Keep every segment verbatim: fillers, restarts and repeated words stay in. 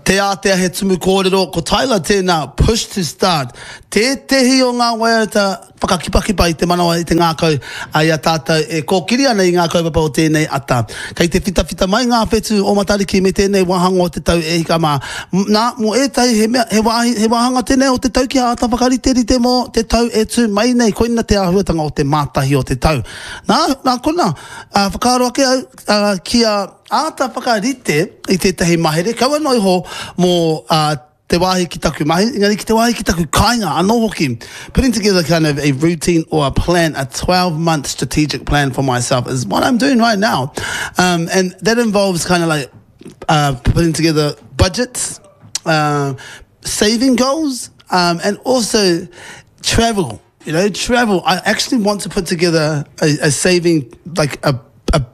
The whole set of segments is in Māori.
te atea he tumu kōrero, ko taila tēnā push to start. Te tehi o ngā waiata whakakipakipa i te manawa i te ngākau ai a tātou e kōkiri ana i ngā kaupapa o tēnei ata. Kei te whitawhita mai ngā whetu o matariki me tēnei wahanga o te tau e hika mā. Nā, mo e tai he, mea, he, wahi, he wahanga tēnei o te tau ki a ata whakariterite te mo te tau e tū mai nei koina te ahuatanga o te mātahi o te tau. Nā, nā kona, uh, whakaroa ke au uh, ki a ata whakarite i tētahi mahere. Kaua noi ho mō uh, te wāhi ki taku mahi, ngari ki te wāhi ki taku kāinga, anō hoki. Putting together kind of a routine or a plan, a twelve-month strategic plan for myself is what I'm doing right now. Um, and that involves kind of like uh, putting together budgets, uh, saving goals, um, and also travel. You know, travel. I actually want to put together a, a saving, like a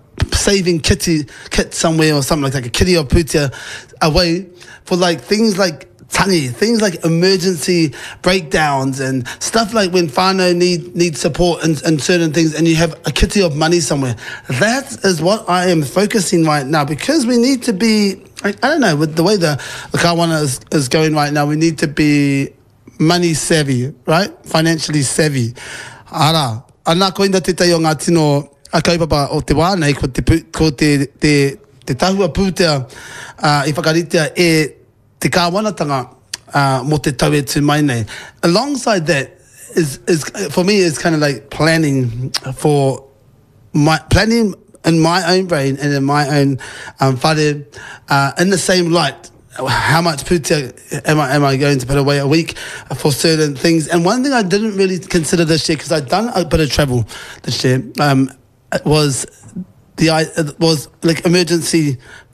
saving kitty kit somewhere or something like, like a kitty or putia away for like things like tangi, things like emergency breakdowns and stuff like when whānau need need support and, and certain things and you have a kitty of money somewhere. That is what I am focusing right now because we need to be, I, I don't know, with the way the, the kawana is, is going right now, we need to be money savvy, right? Financially savvy. Ara, ana koina te tai o ngā tino a kaupapa o te wānei ko te, ko te, te, te tahua pūtea uh, i whakaritea e te kāwanatanga uh, mo te tau e tū mai nei. Alongside that, is, is for me, is kind of like planning for my, planning in my own brain and in my own um, whare, uh, in the same light. How much pūtea am I, am I going to put away a week for certain things? And one thing I didn't really consider this year, because I'd done a bit of travel this year, um, was the was like emergency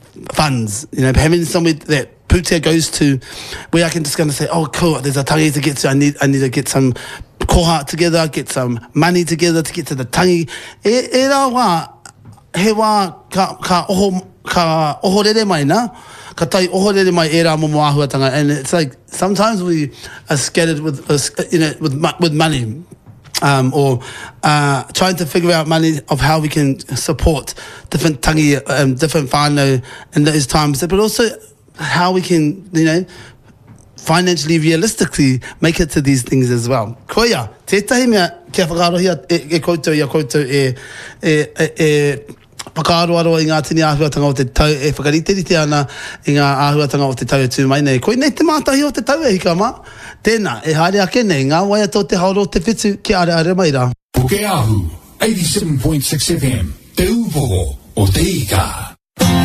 funds, you know, having somewhere that pūtea goes to where I can just kind of say, oh cool, there's a tangi to get to, I need I need to get some koha together, get some money together to get to the tangi. E, e rā wā, he wā ka, ka, oho, ka oho rere mai na, ka tai oho rere mai e rā momo āhuatanga, and it's like sometimes we are scattered with, uh, you know, with, with money. Um, or uh, trying to figure out money of how we can support different tangi, um, different whānau in those times, but also how we can, you know, financially, realistically make it to these things as well. Koia, tētahi mea kia whakarohia e, e koutou i a koutou e, e, e, e whakaaroaro i ngā tini āhuatanga o te tau, e whakariterite ana i ngā āhuatanga o te tau e tū mai nei. Koe nei te mātahi o te tau e hika mā. Tēnā, e haere ake nei, ngā waia tō te haoro te whitu ki are are mai rā. Puke Ahu, eighty-seven point six F M, te upoho o te ika.